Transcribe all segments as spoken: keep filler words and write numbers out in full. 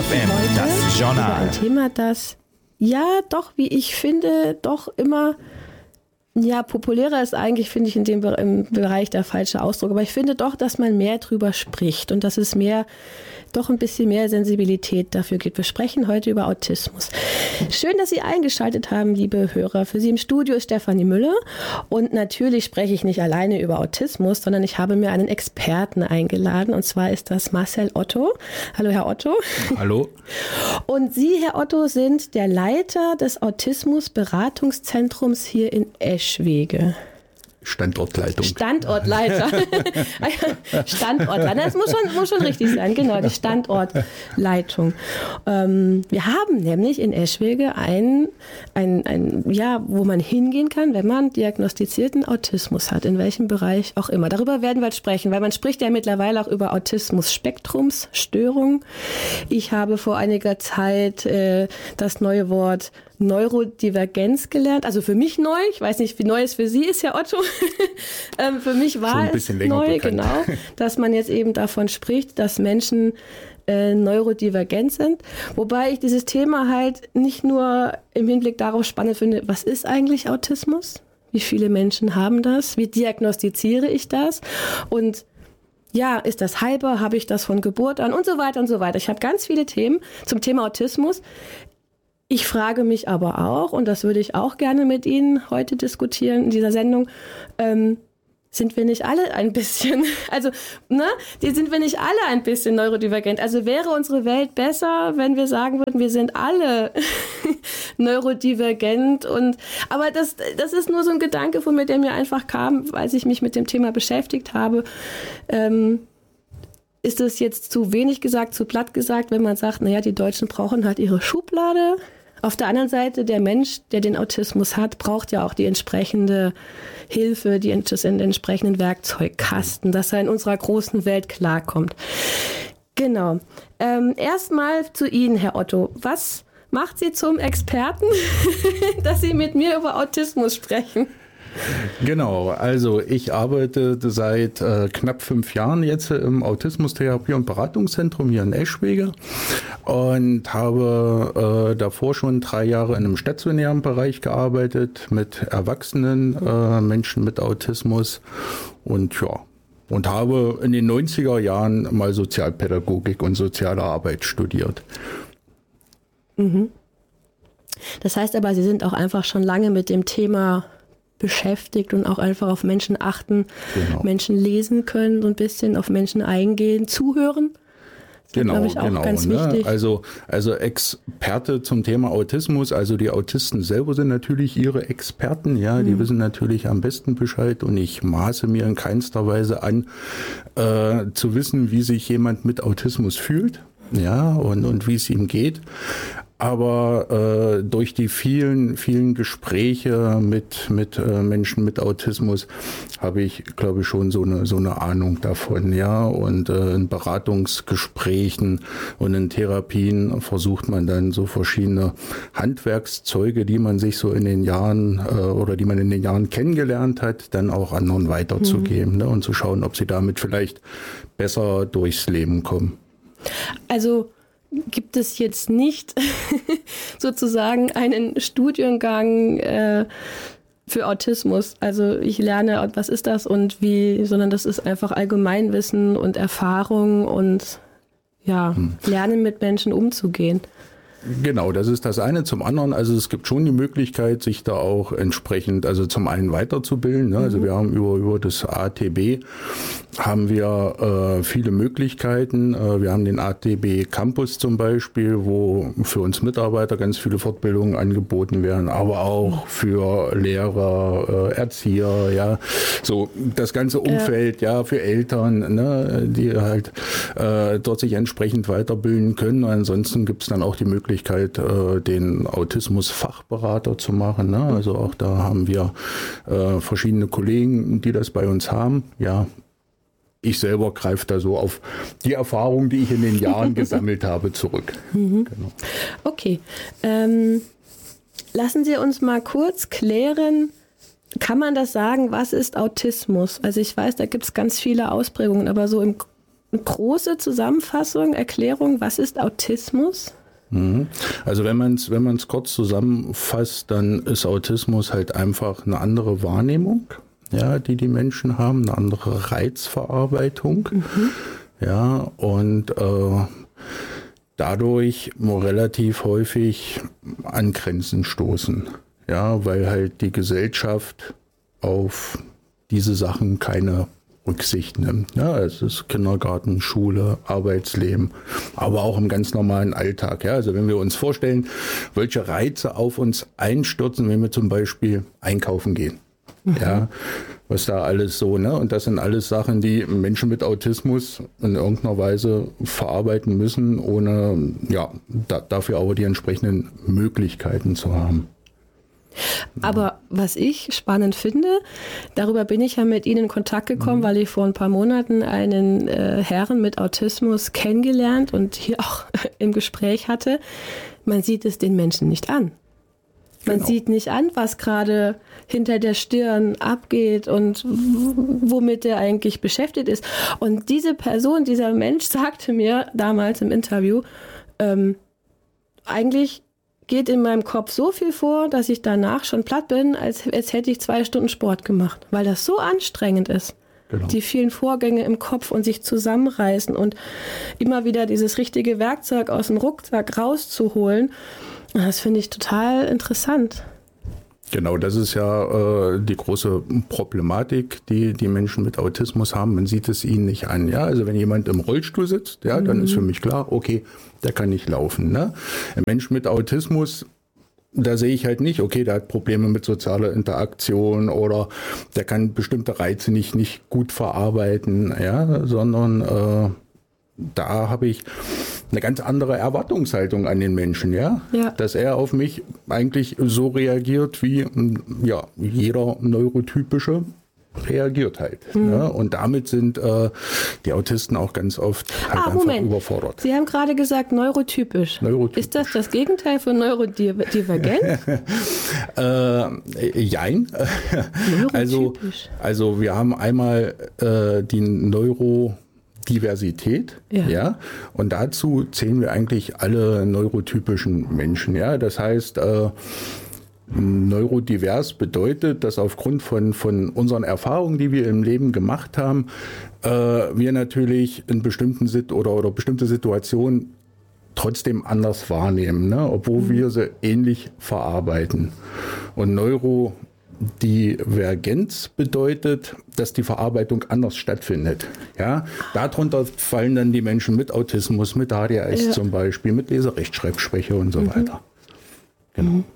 F M, das Journal. Über ein Thema, das, ja, doch, wie ich finde, doch immer, ja, populärer ist eigentlich, finde ich, in dem im Bereich der falsche Ausdruck. Aber ich finde doch, dass man mehr drüber spricht und dass es mehr, doch ein bisschen mehr Sensibilität dafür gibt. Wir sprechen heute über Autismus. Schön, dass Sie eingeschaltet haben, liebe Hörer. Für Sie im Studio ist Stefanie Müller. Und natürlich spreche ich nicht alleine über Autismus, sondern ich habe mir einen Experten eingeladen. Und zwar ist das Marcel Otto. Hallo, Herr Otto. Hallo. Und Sie, Herr Otto, sind der Leiter des Autismus-Beratungszentrums hier in Eschwege. Standortleitung. Standortleiter. Standortleiter. Das muss schon, muss schon richtig sein, genau, die Standortleitung. Ähm, wir haben nämlich in Eschwege ein, ein, ein, ja, wo man hingehen kann, wenn man diagnostizierten Autismus hat, in welchem Bereich auch immer. Darüber werden wir jetzt sprechen, weil man spricht ja mittlerweile auch über Autismus-Spektrumsstörung. Ich habe vor einiger Zeit äh, das neue Wort Neurodivergenz gelernt, also für mich neu, ich weiß nicht, wie neu es für Sie ist, Herr Otto. ähm, für mich war es neu, bekannt. Genau, dass man jetzt eben davon spricht, dass Menschen äh, neurodivergent sind. Wobei ich dieses Thema halt nicht nur im Hinblick darauf spannend finde, was ist eigentlich Autismus? Wie viele Menschen haben das? Wie diagnostiziere ich das? Und ja, ist das heilbar? Habe ich das von Geburt an? Und so weiter und so weiter. Ich habe ganz viele Themen zum Thema Autismus. Ich frage mich aber auch, und das würde ich auch gerne mit Ihnen heute diskutieren in dieser Sendung, ähm, sind wir nicht alle ein bisschen, also, ne, die sind wir nicht alle ein bisschen neurodivergent? Also wäre unsere Welt besser, wenn wir sagen würden, wir sind alle neurodivergent und, aber das, das ist nur so ein Gedanke von mir, der mir einfach kam, als ich mich mit dem Thema beschäftigt habe. Ähm, ist es jetzt zu wenig gesagt, zu platt gesagt, wenn man sagt, naja, die Deutschen brauchen halt ihre Schublade? Auf der anderen Seite, der Mensch, der den Autismus hat, braucht ja auch die entsprechende Hilfe, die, den entsprechenden Werkzeugkasten, dass er in unserer großen Welt klarkommt. Genau. Ähm, erstmal zu Ihnen, Herr Otto. Was macht Sie zum Experten, dass Sie mit mir über Autismus sprechen? Genau, also ich arbeite seit äh, knapp fünf Jahren jetzt im Autismustherapie- und Beratungszentrum hier in Eschwege und habe äh, davor schon drei Jahre in einem stationären Bereich gearbeitet mit erwachsenen äh, Menschen mit Autismus und ja, und habe in den neunziger Jahren mal Sozialpädagogik und soziale Arbeit studiert. Mhm. Das heißt aber, Sie sind auch einfach schon lange mit dem Thema beschäftigt und auch einfach auf Menschen achten, genau. Menschen lesen können, so ein bisschen auf Menschen eingehen, zuhören. Das genau, glaube ich, auch genau. Ganz ne? wichtig. Also, also Experte zum Thema Autismus, also die Autisten selber sind natürlich ihre Experten, ja, die mhm. wissen natürlich am besten Bescheid und ich maße mir in keinster Weise an, äh, zu wissen, wie sich jemand mit Autismus fühlt, ja, und, und wie es ihm geht. Aber äh, durch die vielen, vielen Gespräche mit mit äh, Menschen mit Autismus habe ich, glaube ich, schon so eine so eine Ahnung davon, ja. Und äh, in Beratungsgesprächen und in Therapien versucht man dann so verschiedene Handwerkszeuge, die man sich so in den Jahren äh, oder die man in den Jahren kennengelernt hat, dann auch anderen weiterzugeben, mhm. ne, und zu schauen, ob sie damit vielleicht besser durchs Leben kommen. Also gibt es jetzt nicht sozusagen einen Studiengang äh, für Autismus. Also ich lerne, was ist das und wie, sondern das ist einfach Allgemeinwissen und Erfahrung und ja, hm. Lernen mit Menschen umzugehen. Genau, das ist das eine. Zum anderen, also es gibt schon die Möglichkeit, sich da auch entsprechend, also zum einen weiterzubilden. Ne? Also wir haben über über das A T B haben wir äh, viele Möglichkeiten. Äh, wir haben den A T B Campus zum Beispiel, wo für uns Mitarbeiter ganz viele Fortbildungen angeboten werden, aber auch für Lehrer, äh, Erzieher, ja, so das ganze Umfeld, ja, ja für Eltern, ne, die halt äh, dort sich entsprechend weiterbilden können. Und ansonsten gibt es dann auch die Möglichkeit, den Autismus-Fachberater zu machen. Ne? Also auch da haben wir äh, verschiedene Kollegen, die das bei uns haben. Ja, ich selber greife da so auf die Erfahrung, die ich in den Jahren gesammelt habe, zurück. Mhm. Genau. Okay, ähm, lassen Sie uns mal kurz klären, kann man das sagen, was ist Autismus? Also ich weiß, da gibt es ganz viele Ausprägungen, aber so im eine große Zusammenfassung, Erklärung, was ist Autismus? Also wenn man es wenn man es kurz zusammenfasst, dann ist Autismus halt einfach eine andere Wahrnehmung, ja, die die Menschen haben, eine andere Reizverarbeitung, mhm. ja, und äh, dadurch relativ häufig an Grenzen stoßen, ja, weil halt die Gesellschaft auf diese Sachen keine Rücksicht nimmt. Ja, es ist Kindergarten, Schule, Arbeitsleben, aber auch im ganz normalen Alltag. Ja, also wenn wir uns vorstellen, welche Reize auf uns einstürzen, wenn wir zum Beispiel einkaufen gehen. Mhm. Ja, was da alles so, ne? Und das sind alles Sachen, die Menschen mit Autismus in irgendeiner Weise verarbeiten müssen, ohne ja, da, dafür aber die entsprechenden Möglichkeiten zu haben. Aber was ich spannend finde, darüber bin ich ja mit Ihnen in Kontakt gekommen, mhm. weil ich vor ein paar Monaten einen äh, Herrn mit Autismus kennengelernt und hier auch im Gespräch hatte. Man sieht es den Menschen nicht an. Man genau. sieht nicht an, was gerade hinter der Stirn abgeht und womit er eigentlich beschäftigt ist. Und diese Person, dieser Mensch sagte mir damals im Interview, ähm, eigentlich geht in meinem Kopf so viel vor, dass ich danach schon platt bin, als, als hätte ich zwei Stunden Sport gemacht, weil das so anstrengend ist. Genau. Die vielen Vorgänge im Kopf und sich zusammenreißen und immer wieder dieses richtige Werkzeug aus dem Rucksack rauszuholen. Das finde ich total interessant. Genau, das ist ja äh, die große Problematik, die die Menschen mit Autismus haben. Man sieht es ihnen nicht an. Ja, also wenn jemand im Rollstuhl sitzt, ja, dann mhm. ist für mich klar, okay, der kann nicht laufen. Ne? Ein Mensch mit Autismus, da sehe ich halt nicht, okay, der hat Probleme mit sozialer Interaktion oder der kann bestimmte Reize nicht nicht gut verarbeiten, ja, sondern äh, da habe ich eine ganz andere Erwartungshaltung an den Menschen, ja? ja, dass er auf mich eigentlich so reagiert, wie ja, jeder Neurotypische reagiert halt. Mhm. Ja? Und damit sind äh, die Autisten auch ganz oft halt ah, einfach Moment. überfordert. Sie haben gerade gesagt neurotypisch. neurotypisch. Ist das das Gegenteil von Neurodivergenz? äh, jein. also, also wir haben einmal äh, die Neuro Diversität, ja. ja, und dazu zählen wir eigentlich alle neurotypischen Menschen, ja, das heißt, äh, neurodivers bedeutet, dass aufgrund von, von unseren Erfahrungen, die wir im Leben gemacht haben, äh, wir natürlich in bestimmten Sit- oder, oder bestimmte Situationen trotzdem anders wahrnehmen, ne, obwohl mhm. wir sie ähnlich verarbeiten. Und Neuro Divergenz bedeutet, dass die Verarbeitung anders stattfindet. Ja, darunter fallen dann die Menschen mit Autismus, mit A D H S ja. zum Beispiel, mit Leserechtschreibschwäche und so mhm. weiter. Genau. Mhm.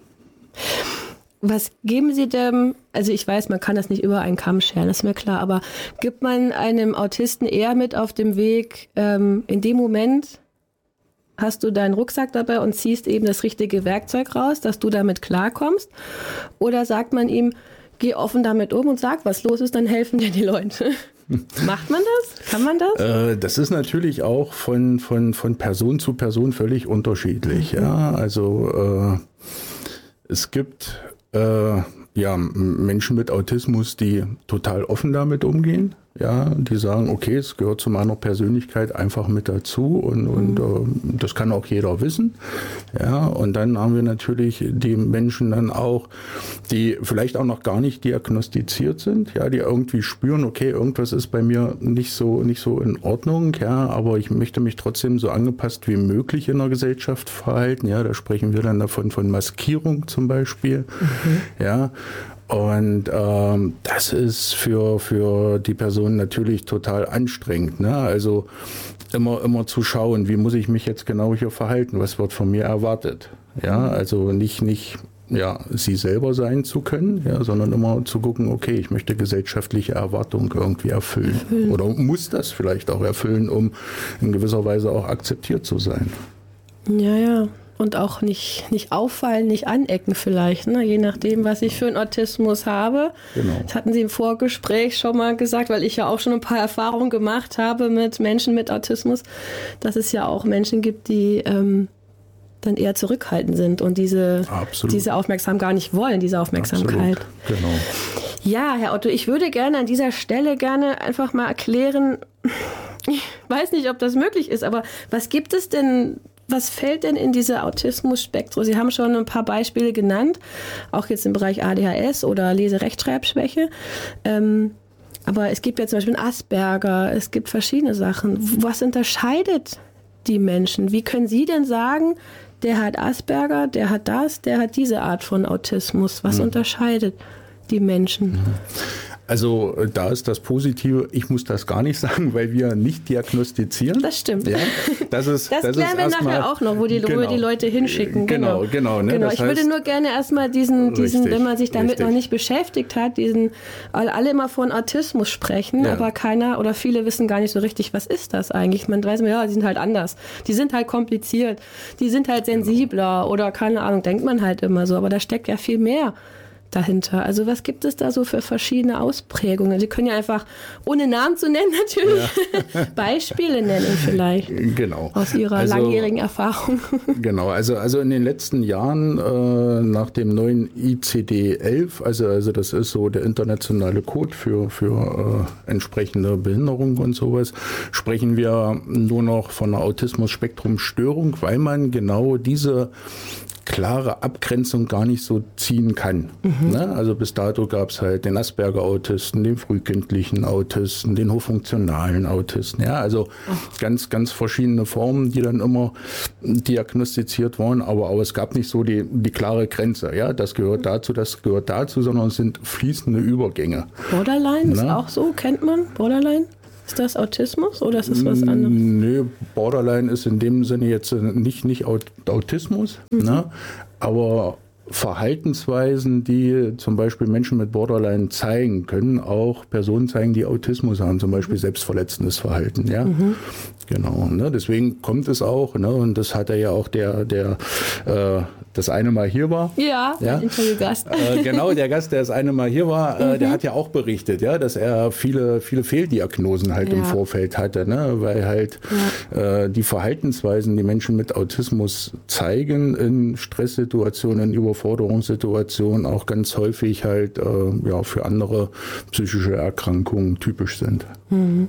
Was geben Sie dem, also ich weiß, man kann das nicht über einen Kamm scheren, das ist mir klar, aber gibt man einem Autisten eher mit auf dem Weg, ähm, in dem Moment hast du deinen Rucksack dabei und ziehst eben das richtige Werkzeug raus, dass du damit klarkommst? Oder sagt man ihm, geh offen damit um und sag, was los ist, dann helfen dir die Leute? Macht man das? Kann man das? Äh, das ist natürlich auch von, von, von Person zu Person völlig unterschiedlich. Mhm. Ja, also äh, es gibt äh, ja, Menschen mit Autismus, die total offen damit umgehen. Ja, die sagen, okay, es gehört zu meiner Persönlichkeit einfach mit dazu und, und äh, das kann auch jeder wissen. Ja, und dann haben wir natürlich die Menschen dann auch, die vielleicht auch noch gar nicht diagnostiziert sind, ja, die irgendwie spüren, okay, irgendwas ist bei mir nicht so nicht so in Ordnung, ja, aber ich möchte mich trotzdem so angepasst wie möglich in der Gesellschaft verhalten. Ja, da sprechen wir dann davon von Maskierung zum Beispiel. Mhm. Ja. Und ähm, das ist für für die Person natürlich total anstrengend, ne? Also immer immer zu schauen, wie muss ich mich jetzt genau hier verhalten, was wird von mir erwartet, ja? Also nicht nicht ja sie selber sein zu können, ja, sondern immer zu gucken, okay, ich möchte gesellschaftliche Erwartungen irgendwie erfüllen mhm. oder muss das vielleicht auch erfüllen, um in gewisser Weise auch akzeptiert zu sein. Ja, ja. Und auch nicht, nicht auffallen, nicht anecken vielleicht, ne? Je nachdem, was ich für einen Autismus habe. Genau. Das hatten Sie im Vorgespräch schon mal gesagt, weil ich ja auch schon ein paar Erfahrungen gemacht habe mit Menschen mit Autismus, dass es ja auch Menschen gibt, die ähm, dann eher zurückhaltend sind und diese, diese Aufmerksamkeit gar nicht wollen, diese Aufmerksamkeit. Absolut. Genau. Ja, Herr Otto, ich würde gerne an dieser Stelle gerne einfach mal erklären, ich weiß nicht, ob das möglich ist, aber was gibt es denn, was fällt denn in diese Autismus-Spektrum? Sie haben schon ein paar Beispiele genannt, auch jetzt im Bereich A D H S oder Lese-Rechtschreibschwäche. Ähm, aber es gibt ja zum Beispiel Asperger, es gibt verschiedene Sachen. Was unterscheidet die Menschen? Wie können Sie denn sagen, der hat Asperger, der hat das, der hat diese Art von Autismus? Was mhm. unterscheidet die Menschen? Also da ist das Positive, ich muss das gar nicht sagen, weil wir nicht diagnostizieren. Das stimmt. Ja, das ist, das, das klären wir nachher mal, auch noch, wo die, genau, wo die Leute hinschicken. Genau, genau. genau, ne? genau. Das Ich heißt, würde nur gerne erstmal diesen, diesen richtig, wenn man sich damit richtig. noch nicht beschäftigt hat, diesen, alle immer von Autismus sprechen, ja. aber keiner oder viele wissen gar nicht so richtig, was ist das eigentlich? Man weiß immer, ja, die sind halt anders. Die sind halt kompliziert, die sind halt sensibler genau. oder keine Ahnung, denkt man halt immer so, aber da steckt ja viel mehr dahinter. Also was gibt es da so für verschiedene Ausprägungen? Sie können ja einfach, ohne Namen zu nennen natürlich, ja. Beispiele nennen vielleicht. Genau. Aus Ihrer also, langjährigen Erfahrung. Genau, also, also in den letzten Jahren äh, nach dem neuen I C D elf, also, also das ist so der internationale Code für, für äh, entsprechende Behinderung und sowas, sprechen wir nur noch von einer Autismus-Spektrum-Störung, weil man genau diese klare Abgrenzung gar nicht so ziehen kann. Mhm. Ne? Also bis dato gab es halt den Asperger-Autisten, den frühkindlichen Autisten, den hochfunktionalen Autisten. Ja, also Ach. ganz, ganz verschiedene Formen, die dann immer diagnostiziert wurden, aber, aber es gab nicht so die, die klare Grenze. Ja, das gehört dazu, das gehört dazu, sondern es sind fließende Übergänge. Borderline ist auch so, kennt man Borderline? Ist das Autismus oder ist das was anderes? Nee, Borderline ist in dem Sinne jetzt nicht, nicht Autismus, mhm. ne? Aber Verhaltensweisen, die zum Beispiel Menschen mit Borderline zeigen, können auch Personen zeigen, die Autismus haben, zum Beispiel selbstverletzendes Verhalten. Ja, mhm. genau. Ne? Deswegen kommt es auch, ne? Und das hat er ja auch der, der äh, das eine Mal hier war. Ja, ja? Interviewgast. Äh, genau, der Gast, der das eine Mal hier war, äh, mhm. der hat ja auch berichtet, ja, dass er viele, viele Fehldiagnosen halt ja. im Vorfeld hatte, ne? Weil halt ja. äh, die Verhaltensweisen, die Menschen mit Autismus zeigen in Stresssituationen, in Überforderungssituationen auch ganz häufig halt äh, ja, für andere psychische Erkrankungen typisch sind. Mhm.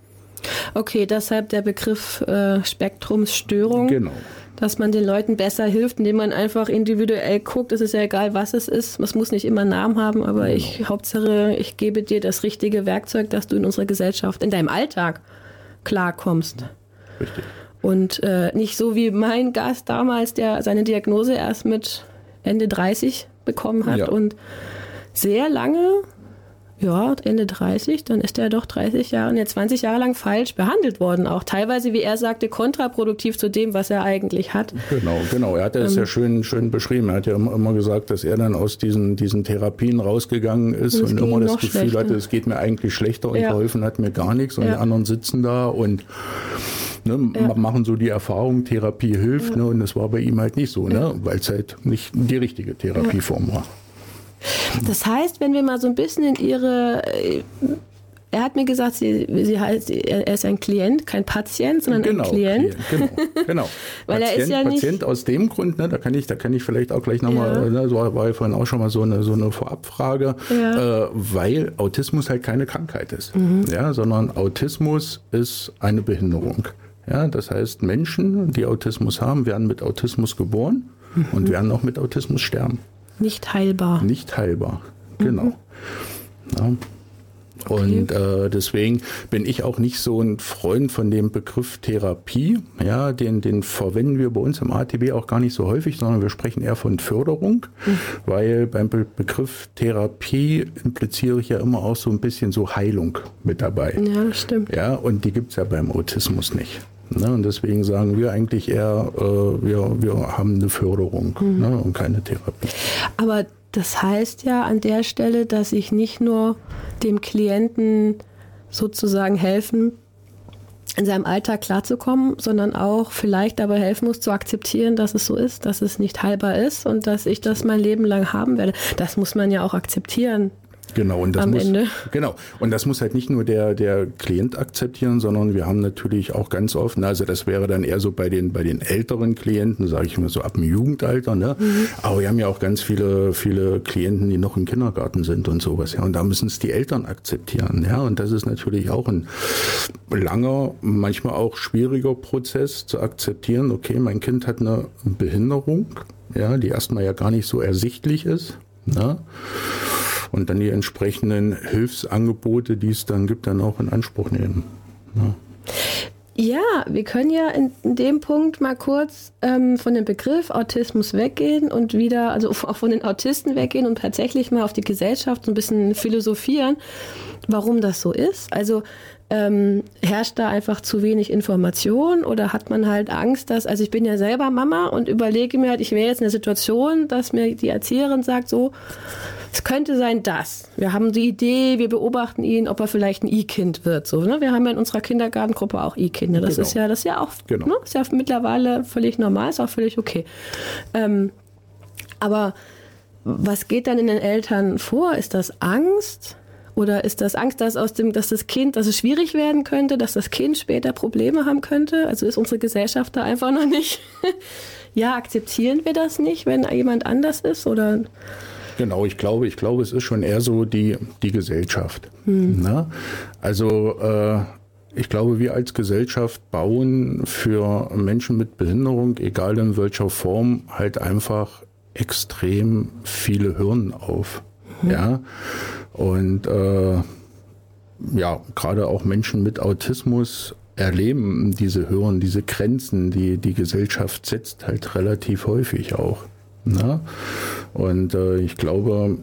Okay, deshalb der Begriff äh, Spektrumsstörung. Genau. Dass man den Leuten besser hilft, indem man einfach individuell guckt. Es ist ja egal, was es ist. Es muss nicht immer einen Namen haben, aber genau. ich, Hauptsache, ich gebe dir das richtige Werkzeug, dass du in unserer Gesellschaft, in deinem Alltag klarkommst. Richtig. Und äh, nicht so wie mein Gast damals, der seine Diagnose erst mit Ende dreißig bekommen hat ja. und sehr lange, ja, Ende dreißig, dann ist er doch dreißig Jahre, ne, zwanzig Jahre lang falsch behandelt worden. Auch teilweise, wie er sagte, kontraproduktiv zu dem, was er eigentlich hat. Genau, genau. Er hat das ähm, ja schön, schön beschrieben. Er hat ja immer gesagt, dass er dann aus diesen, diesen Therapien rausgegangen ist und, und immer das Gefühl schlechter. hatte, es geht mir eigentlich schlechter und ja. geholfen hat mir gar nichts. Und ja. die anderen sitzen da und Ne, ja. machen so die Erfahrung, Therapie hilft, ja. ne, und das war bei ihm halt nicht so, ne, ja. weil es halt nicht die richtige Therapieform ja. war. Das heißt, wenn wir mal so ein bisschen in Ihre, er hat mir gesagt, sie, sie heißt, er ist ein Klient, kein Patient, sondern genau, ein Klient. Klient. Genau, genau. weil Patient, er ist ja nicht Patient aus dem Grund, ne, da kann ich, da kann ich vielleicht auch gleich nochmal, ja. ne, so war ja vorhin auch schon mal so eine, so eine Vorabfrage, ja. äh, weil Autismus halt keine Krankheit ist, mhm. ja, sondern Autismus ist eine Behinderung. Ja, das heißt, Menschen, die Autismus haben, werden mit Autismus geboren mhm. und werden auch mit Autismus sterben. Nicht heilbar. Nicht heilbar, genau. Mhm. Ja. Und okay. äh, deswegen bin ich auch nicht so ein Freund von dem Begriff Therapie. Ja, den, den verwenden wir bei uns im A T B auch gar nicht so häufig, sondern wir sprechen eher von Förderung, mhm. weil beim Be- Begriff Therapie impliziere ich ja immer auch so ein bisschen so Heilung mit dabei. Ja, das stimmt. Ja, und die gibt es ja beim Autismus nicht. Ne, und deswegen sagen wir eigentlich eher, äh, wir, wir haben eine Förderung mhm. ne, und keine Therapie. Aber das heißt ja an der Stelle, dass ich nicht nur dem Klienten sozusagen helfen, in seinem Alltag klarzukommen, sondern auch vielleicht dabei helfen muss, zu akzeptieren, dass es so ist, dass es nicht heilbar ist und dass ich das mein Leben lang haben werde. Das muss man ja auch akzeptieren. Genau, und das am muss, Ende. Genau, und das muss halt nicht nur der, der Klient akzeptieren, sondern wir haben natürlich auch ganz oft, also das wäre dann eher so bei den, bei den älteren Klienten, sage ich mal so ab dem Jugendalter, ne? Mhm. Aber wir haben ja auch ganz viele, viele Klienten, die noch im Kindergarten sind und sowas, ja, und da müssen es die Eltern akzeptieren, ja, und das ist natürlich auch ein langer, manchmal auch schwieriger Prozess zu akzeptieren, okay, mein Kind hat eine Behinderung, ja, die erstmal ja gar nicht so ersichtlich ist, ne? Und dann die entsprechenden Hilfsangebote, die es dann gibt, dann auch in Anspruch nehmen. Ja, ja wir können ja in, in dem Punkt mal kurz ähm, von dem Begriff Autismus weggehen und wieder, also auch von den Autisten weggehen und tatsächlich mal auf die Gesellschaft so ein bisschen philosophieren, warum das so ist. Also ähm, herrscht da einfach zu wenig Information oder hat man halt Angst, dass, also ich bin ja selber Mama und überlege mir halt, ich wäre jetzt in der Situation, dass mir die Erzieherin sagt, so, es könnte sein, dass. Wir haben die Idee, wir beobachten ihn, ob er vielleicht ein I-Kind wird. So, ne? Wir haben ja in unserer Kindergartengruppe auch I-Kinder. Das genau. ist ja, das ist ja auch, genau. ne? Ist ja mittlerweile völlig normal, ist auch völlig okay. Ähm, aber was geht dann in den Eltern vor? Ist das Angst? Oder ist das Angst, dass aus dem, dass das Kind, dass es schwierig werden könnte, dass das Kind später Probleme haben könnte? Also ist unsere Gesellschaft da einfach noch nicht? Ja, akzeptieren wir das nicht, wenn jemand anders ist? Oder? Genau, ich glaube, ich glaube, es ist schon eher so die, die Gesellschaft. Hm. Na? Also äh, ich glaube, wir als Gesellschaft bauen für Menschen mit Behinderung, egal in welcher Form, halt einfach extrem viele Hürden auf. Hm. Ja, und äh, ja, gerade auch Menschen mit Autismus erleben diese Hürden, diese Grenzen, die die Gesellschaft setzt, halt relativ häufig auch. Na? Und äh, ich glaube,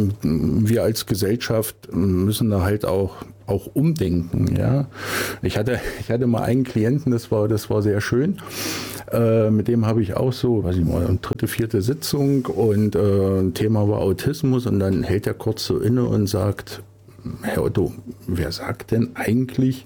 wir als Gesellschaft müssen da halt auch auch umdenken. Ja, ich hatte ich hatte mal einen Klienten, das war das war sehr schön. Äh, mit dem habe ich auch so, weiß ich mal, eine dritte, vierte Sitzung und äh, ein Thema war Autismus und dann hält er kurz so inne und sagt: Herr Otto, wer sagt denn eigentlich,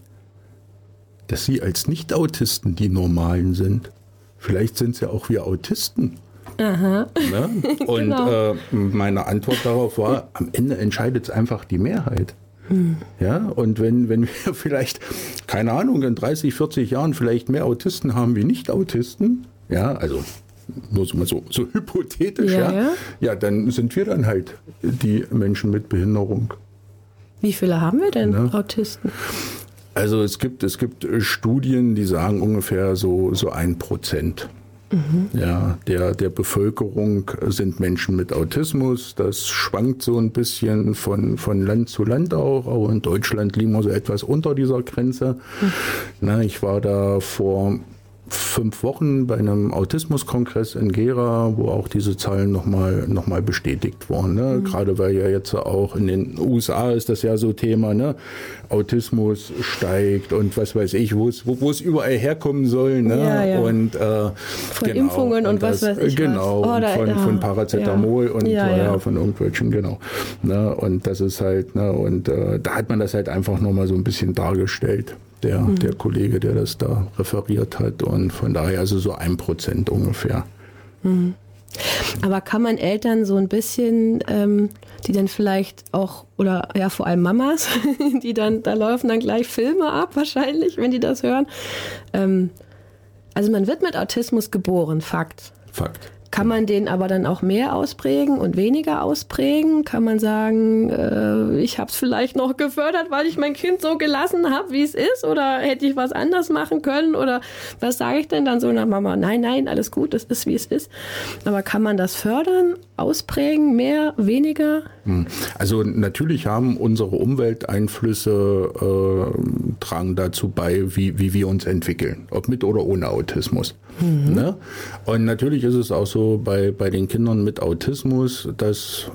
dass Sie als Nicht-Autisten die Normalen sind? Vielleicht sind es ja auch wir Autisten. Aha. Ne? Und genau. äh, meine Antwort darauf war, am Ende entscheidet es einfach die Mehrheit. Hm. Ja, und wenn, wenn wir vielleicht, keine Ahnung, in dreißig, vierzig Jahren vielleicht mehr Autisten haben wie Nicht-Autisten, ja, also nur so, so, so hypothetisch, ja, ja, ja, ja, dann sind wir dann halt die Menschen mit Behinderung. Wie viele haben wir denn, ne? Autisten? Also es gibt, es gibt Studien, die sagen ungefähr so, so ein Prozent. Mhm. Ja, der, der Bevölkerung sind Menschen mit Autismus. Das schwankt so ein bisschen von, von Land zu Land auch. Auch in Deutschland liegen wir so etwas unter dieser Grenze. Mhm. Na, ich war da vor fünf Wochen bei einem Autismuskongress in Gera, wo auch diese Zahlen nochmal noch mal bestätigt wurden. Ne? Mhm. Gerade weil ja jetzt auch in den U S A ist das ja so Thema, ne? Autismus steigt und was weiß ich, wo es wo es überall herkommen soll. Ne? Ja, ja. Und, äh, von genau, Impfungen und, und was das, weiß ich. Genau, was. Oh, da, von, ja. von Paracetamol ja. und ja, ja. Ja, von irgendwelchen, genau. Ne? Und das ist halt, ne? und äh, da hat man das halt einfach nochmal so ein bisschen dargestellt. Der, mhm. der Kollege, der das da referiert hat. Und von daher also so ein Prozent ungefähr. Mhm. Aber kann man Eltern so ein bisschen, ähm, die dann vielleicht auch, oder ja vor allem Mamas, die dann, da laufen dann gleich Filme ab wahrscheinlich, wenn die das hören. Ähm, also man wird mit Autismus geboren, Fakt. Fakt. Kann man den aber dann auch mehr ausprägen und weniger ausprägen? Kann man sagen, äh, ich habe es vielleicht noch gefördert, weil ich mein Kind so gelassen habe, wie es ist? Oder hätte ich was anders machen können? Oder was sage ich denn dann so nach Mama? Nein, nein, alles gut, das ist, wie es ist. Aber kann man das fördern, ausprägen, mehr, weniger? Also natürlich haben unsere Umwelteinflüsse, äh, tragen dazu bei, wie, wie wir uns entwickeln. Ob mit oder ohne Autismus. Mhm. Ne? Und natürlich ist es auch so, bei, bei den Kindern mit Autismus, dass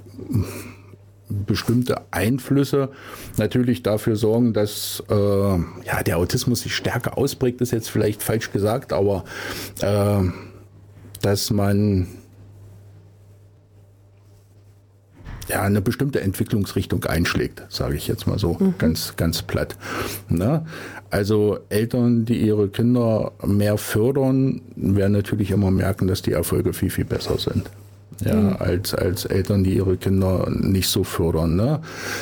bestimmte Einflüsse natürlich dafür sorgen, dass äh, ja, der Autismus sich stärker ausprägt, ist jetzt vielleicht falsch gesagt, aber äh, dass man ja eine bestimmte Entwicklungsrichtung einschlägt, sage ich jetzt mal so, mhm. ganz, ganz platt. Ne? Also Eltern, die ihre Kinder mehr fördern, werden natürlich immer merken, dass die Erfolge viel, viel besser sind. ja, mhm. als, als Eltern, die ihre Kinder nicht so fördern. Ne?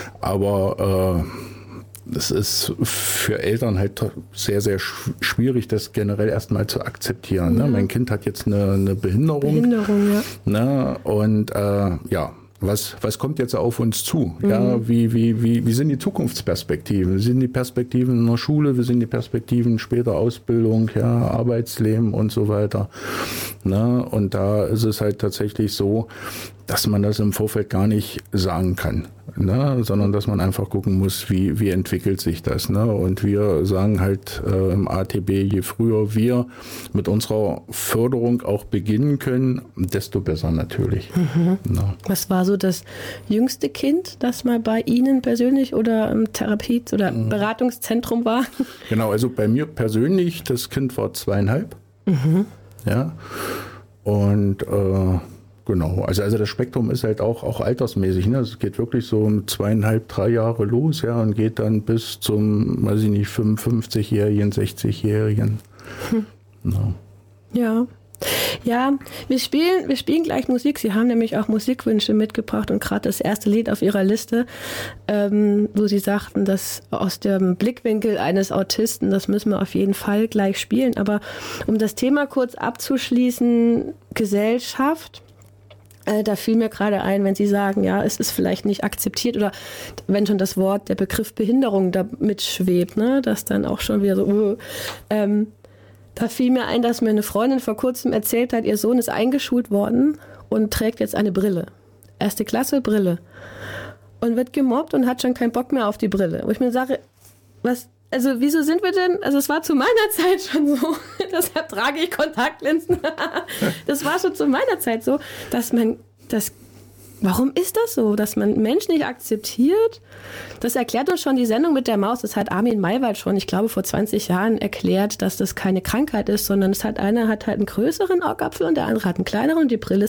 Aber äh, es ist für Eltern halt sehr, sehr schwierig, das generell erstmal zu akzeptieren. Ja. Ne? Mein Kind hat jetzt eine, eine Behinderung. Behinderung, ja. Ne? Und äh, ja, Was, was kommt jetzt auf uns zu? Mhm. Ja, wie, wie, wie, wie sind die Zukunftsperspektiven? Wie sind die Perspektiven in der Schule? Wie sind die Perspektiven später Ausbildung, ja, Arbeitsleben und so weiter? Na, und da ist es halt tatsächlich so, dass man das im Vorfeld gar nicht sagen kann, ne? Sondern dass man einfach gucken muss, wie, wie entwickelt sich das. Ne? Und wir sagen halt äh, im A T B, je früher wir mit unserer Förderung auch beginnen können, desto besser natürlich. Mhm. Ne? Was war so das jüngste Kind, das mal bei Ihnen persönlich oder im Therapie- oder mhm. Beratungszentrum war? Genau, also bei mir persönlich, das Kind war zweieinhalb. Mhm. Ja, und äh, genau, also, also das Spektrum ist halt auch, auch altersmäßig. Ne? Es geht wirklich so um zweieinhalb, drei Jahre los, ja, und geht dann bis zum, weiß ich nicht, fünfundfünfzigjährigen, sechzigjährigen. Hm. No. Ja. Ja, wir spielen, wir spielen gleich Musik. Sie haben nämlich auch Musikwünsche mitgebracht und gerade das erste Lied auf Ihrer Liste, ähm, wo Sie sagten, dass aus dem Blickwinkel eines Autisten, das müssen wir auf jeden Fall gleich spielen. Aber um das Thema kurz abzuschließen, Gesellschaft, äh, da fiel mir gerade ein, wenn Sie sagen, ja, es ist vielleicht nicht akzeptiert oder wenn schon das Wort, der Begriff Behinderung da mitschwebt, ne, dass dann auch schon wieder so, uh, ähm, da fiel mir ein, dass mir eine Freundin vor kurzem erzählt hat, ihr Sohn ist eingeschult worden und trägt jetzt eine Brille. Erste Klasse, Brille. Und wird gemobbt und hat schon keinen Bock mehr auf die Brille. Wo ich mir sage, was, also wieso sind wir denn, also es war zu meiner Zeit schon so, deshalb trage ich Kontaktlinsen. Das war schon zu meiner Zeit so, dass man das, warum ist das so, dass man Menschen nicht akzeptiert? Das erklärt uns schon die Sendung mit der Maus. Das hat Armin Maywald schon, ich glaube, vor zwanzig Jahren erklärt, dass das keine Krankheit ist, sondern es hat einer hat halt einen größeren Augapfel und der andere hat einen kleineren und die Brille